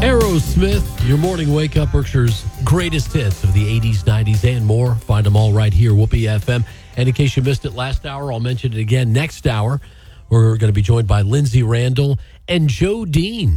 Aerosmith, your morning wake up, Berkshire's greatest hits of the 80s, 90s, and more. Find them all right here, Whoopee FM. And in case you missed it last hour, I'll mention it again next hour. We're going to be joined by Lindsay Randall and Joe Dean.